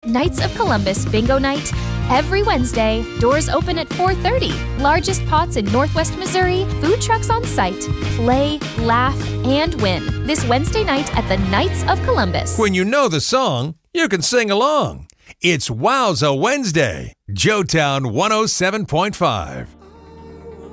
Knights of Columbus Bingo Night. Every Wednesday, doors open at 4:30. Largest pots in Northwest Missouri, food trucks on site. Play, laugh, and win this Wednesday night at the Knights of Columbus. When you know the song, you can sing along. It's Wowza Wednesday, Joetown 107.5.